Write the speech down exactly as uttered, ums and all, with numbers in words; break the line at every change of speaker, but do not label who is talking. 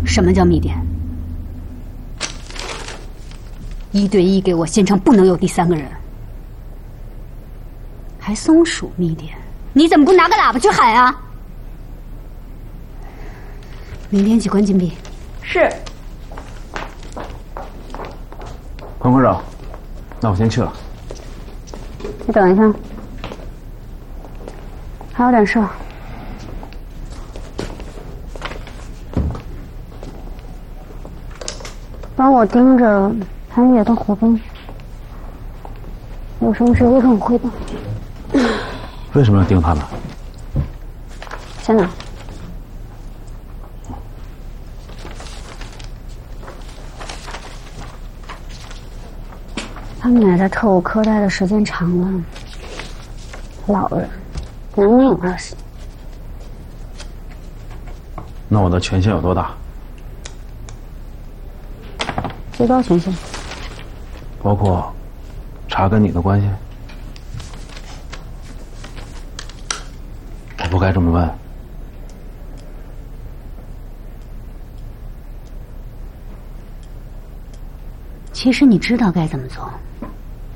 什么叫密电？一对一给我现场不能有第三个人。还松鼠密电？你怎么不拿个喇叭去喊啊？明天起关禁闭。
是。
彭科长，那我先去了。
你等一下，还有点事儿。帮我盯着潘越跟胡斌，有什么事我跟我汇报。
为什么要盯他们？
先拿。他们俩在特务科待的时间长了，老人难免有恶习。
那我的权限有多大？
最高权限
包括查跟你的关系？我不该这么问。
其实你知道该怎么做。